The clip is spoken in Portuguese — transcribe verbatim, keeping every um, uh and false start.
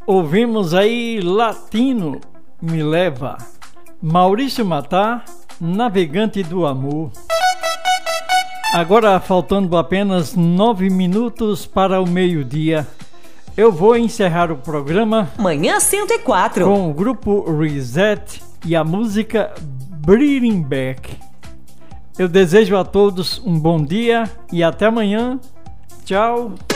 Ouvimos aí Latino Me Leva, Maurício Matar, Navegante do Amor. Agora, faltando apenas nove minutos para o meio-dia, eu vou encerrar o programa Manhã cento e quatro com o grupo Reset e a música Breathing Back. Eu desejo a todos um bom dia e até amanhã. Tchau.